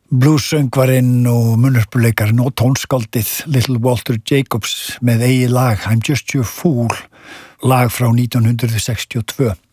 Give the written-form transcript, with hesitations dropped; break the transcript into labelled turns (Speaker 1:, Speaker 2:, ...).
Speaker 1: Bluessöngvarinn og munnhörpuleikarinn og tónskáldið Little Walter Jacobs með eigið lag I'm Just Your Fool, lag frá 1962.